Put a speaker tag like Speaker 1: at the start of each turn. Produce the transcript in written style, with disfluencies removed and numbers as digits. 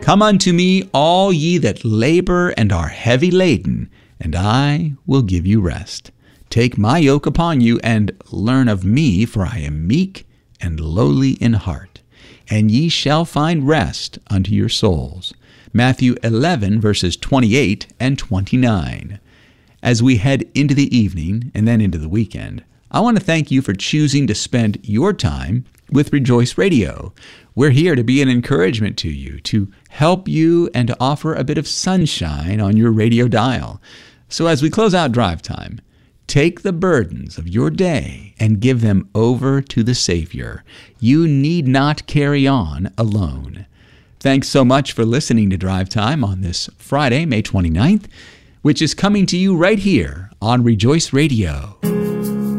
Speaker 1: Come unto me, all ye that labor and are heavy laden, and I will give you rest. Take my yoke upon you, and learn of me, for I am meek and lowly in heart, and ye shall find rest unto your souls. Matthew 11, verses 28 and 29. As we head into the evening and then into the weekend, I want to thank you for choosing to spend your time with Rejoice Radio. We're here to be an encouragement to you, to help you, and to offer a bit of sunshine on your radio dial. So as we close out drive time, take the burdens of your day and give them over to the Savior. You need not carry on alone. Thanks so much for listening to Drive Time on this Friday, May 29th, which is coming to you right here on Rejoice Radio.